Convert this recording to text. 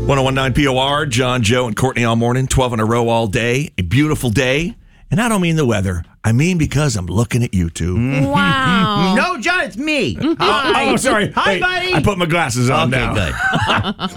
1019 POR, John, Joe, and Courtney all morning, 12 in a row all day. A beautiful day. And I don't mean the weather. I mean because I'm looking at you two. Wow. No, John, it's me. Oh, sorry. Hi, Hey, buddy. I put my glasses on now. Okay, good.